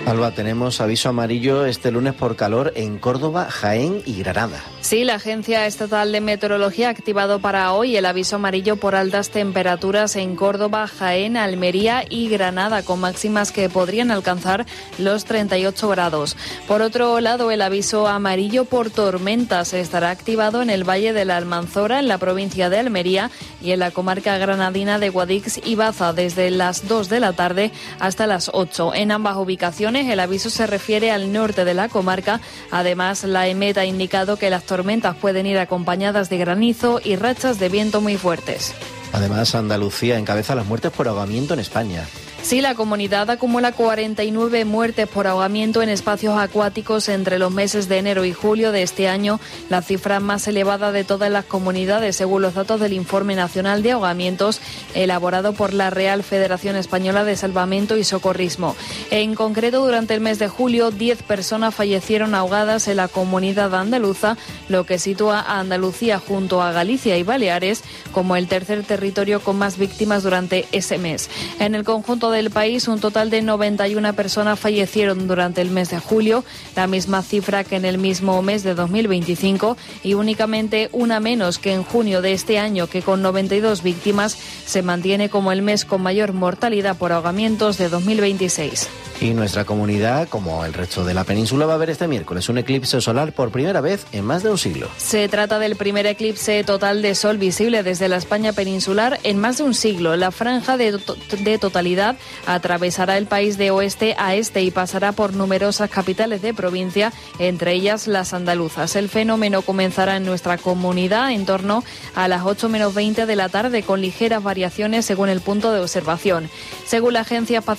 Alba, tenemos aviso amarillo este lunes por calor en Córdoba, Jaén y Granada. Sí, la Agencia Estatal de Meteorología ha activado para hoy el aviso amarillo por altas temperaturas en Córdoba, Jaén, Almería y Granada, con máximas que podrían alcanzar los 38 grados. Por otro lado, el aviso amarillo por tormentas estará activado en el Valle de la Almanzora, en la provincia de Almería y en la comarca granadina de Guadix y Baza, desde las 2 de la tarde hasta las 8. En ambas ubicaciones el aviso se refiere al norte de la comarca. Además, la EMET ha indicado que las tormentas pueden ir acompañadas de granizo y rachas de viento muy fuertes. Además, Andalucía encabeza las muertes por ahogamiento en España. Sí, la comunidad acumula 49 muertes por ahogamiento en espacios acuáticos entre los meses de enero y julio de este año, la cifra más elevada de todas las comunidades, según los datos del Informe Nacional de Ahogamientos elaborado por la Real Federación Española de Salvamento y Socorrismo. En concreto, durante el mes de julio, 10 personas fallecieron ahogadas en la comunidad andaluza, lo que sitúa a Andalucía junto a Galicia y Baleares como el tercer territorio con más víctimas durante ese mes. En el conjunto del país, un total de 91 personas fallecieron durante el mes de julio, la misma cifra que en el mismo mes de 2025 y únicamente una menos que en junio de este año, que con 92 víctimas se mantiene como el mes con mayor mortalidad por ahogamientos de 2026. Y nuestra comunidad, como el resto de la península, va a ver este miércoles un eclipse solar por primera vez en más de un siglo. Se trata del primer eclipse total de sol visible desde la España peninsular en más de un siglo. La franja de totalidad atravesará el país de oeste a este y pasará por numerosas capitales de provincia, entre ellas las andaluzas. El fenómeno comenzará en nuestra comunidad en torno a las 8 menos 20 de la tarde, con ligeras variaciones según el punto de observación. Según la Agencia Espacial